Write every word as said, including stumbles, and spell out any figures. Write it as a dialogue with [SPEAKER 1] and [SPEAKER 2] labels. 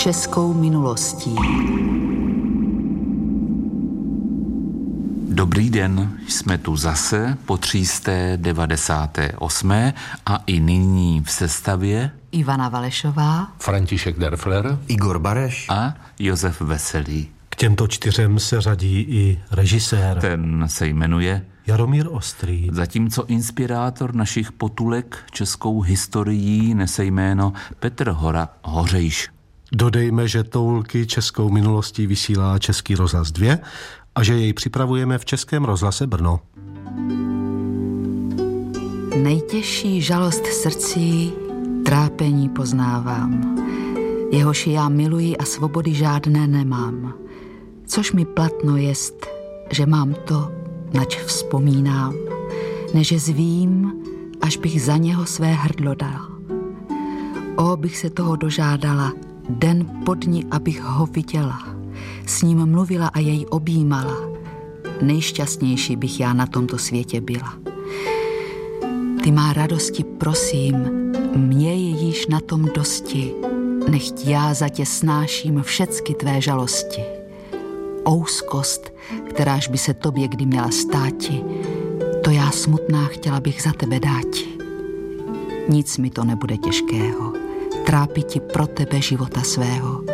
[SPEAKER 1] českou minulostí.
[SPEAKER 2] Dobrý den, jsme tu zase po tři sta devadesáté osmé a i nyní v sestavě
[SPEAKER 1] Ivana Valešová,
[SPEAKER 3] František Derfler,
[SPEAKER 4] Igor Bareš
[SPEAKER 2] a Josef Veselý.
[SPEAKER 5] K těmto čtyřem se řadí i režisér.
[SPEAKER 2] Ten se jmenuje
[SPEAKER 5] Jaromír Ostrý.
[SPEAKER 2] Zatímco inspirátor našich potulek českou historií nese jméno Petr Hora Hořejš.
[SPEAKER 5] Dodejme, že Toulky českou minulostí vysílá Český rozhlas dva a že jej připravujeme v Českém rozhlase Brno.
[SPEAKER 1] Nejtěžší žalost srdcí trápení poznávám. Jehož já miluji a svobody žádné nemám. Což mi platno jest, že mám to, nač vzpomínám, neže zvím, až bych za něho své hrdlo dala. O, bych se toho dožádala, den po dni, abych ho viděla, s ním mluvila a jej objímala. Nejšťastnější bych já na tomto světě byla. Ty má radosti, prosím, mě je již na tom dosti, nechť já za tě snáším všecky tvé žalosti. Ouskost, kteráž by se tobě kdy měla státi, to já smutná chtěla bych za tebe dáti. Nic mi to nebude těžkého, trápit ti pro tebe života svého.